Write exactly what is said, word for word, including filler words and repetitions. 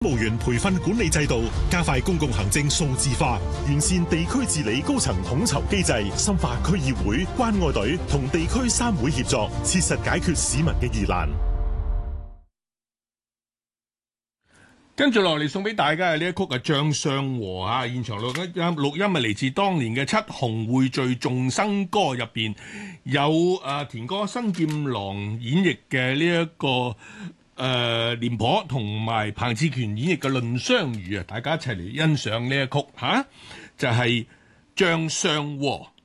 公務員培訓管理制度，加快公共行政數字化，完善地區治理高層統籌機制，深化區議會、關愛隊同地區三會協作，切實解決市民嘅疑難。 跟住落嚟送俾大家嘅呢一曲係《將相和》啊！現場錄音錄音係嚟自當年嘅《七雄匯聚眾生歌》入邊，有誒田歌、新劍郎演繹嘅呢一個誒廉頗，同埋彭志權演繹嘅《論相如》啊！大家一齊嚟欣賞呢一曲嚇，就係《將相和》。